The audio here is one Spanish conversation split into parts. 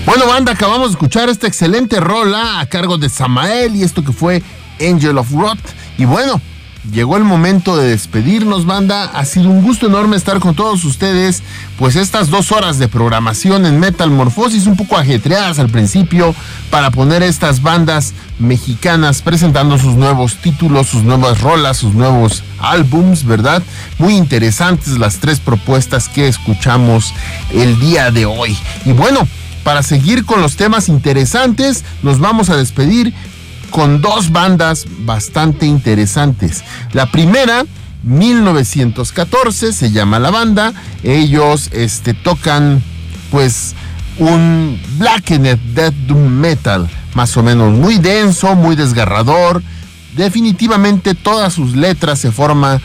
Bueno, banda, acabamos de escuchar esta excelente rola a cargo de Samael y esto que fue Angel of Wrath. Y bueno, llegó el momento de despedirnos, banda. Ha sido un gusto enorme estar con todos ustedes. Pues estas 2 horas de programación en Metamorfosis, un poco ajetreadas al principio, para poner estas bandas mexicanas presentando sus nuevos títulos, sus nuevas rolas, sus nuevos álbums, ¿verdad? Muy interesantes las 3 propuestas que escuchamos el día de hoy. Y bueno, para seguir con los temas interesantes, nos vamos a despedir con 2 bandas bastante interesantes. La primera, 1914, se llama la banda. Ellos tocan pues un blackened death doom metal, más o menos muy denso, muy desgarrador. Definitivamente todas sus letras se forman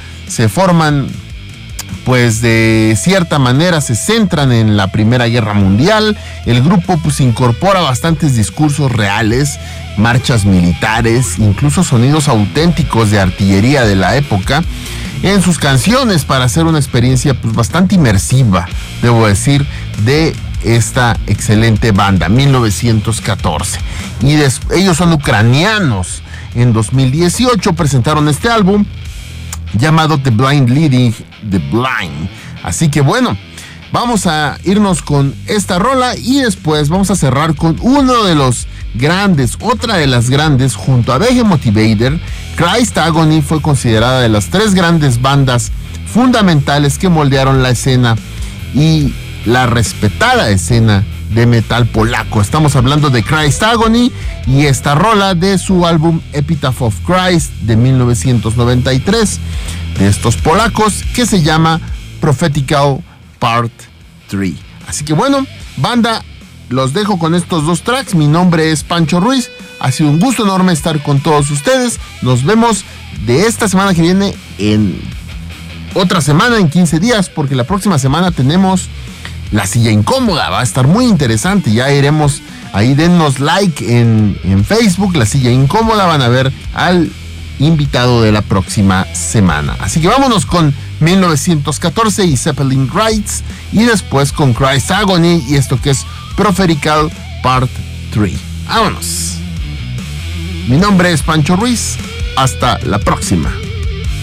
pues de cierta manera se centran en la Primera Guerra Mundial. El grupo pues incorpora bastantes discursos reales, marchas militares, incluso sonidos auténticos de artillería de la época en sus canciones para hacer una experiencia pues bastante inmersiva, debo decir, de esta excelente banda, 1914. Y ellos son ucranianos. En 2018 presentaron este álbum llamado The Blind Leading the Blind. Así que bueno, vamos a irnos con esta rola y después vamos a cerrar con uno de los grandes, otra de las grandes, junto a Behemoth y Vader. Christ Agony fue considerada de las 3 grandes bandas fundamentales que moldearon la escena y la respetada escena de metal polaco. Estamos hablando de Christ Agony y esta rola de su álbum Epitaph of Christ de 1993 de estos polacos, que se llama Prophetical Part 3. Así que bueno, banda, los dejo con estos 2 tracks. Mi nombre es Pancho Ruiz. Ha sido un gusto enorme estar con todos ustedes. Nos vemos de esta semana que viene en otra semana, en 15 días, porque la próxima semana tenemos La Silla Incómoda. Va a estar muy interesante. Ya iremos ahí, dennos like en Facebook, La Silla Incómoda. Van a ver al invitado de la próxima semana. Así que vámonos con 1914 y Zeppelin Rights, y después con Christ Agony y esto que es Prophetical Part 3. Vámonos. Mi nombre es Pancho Ruiz. Hasta la próxima.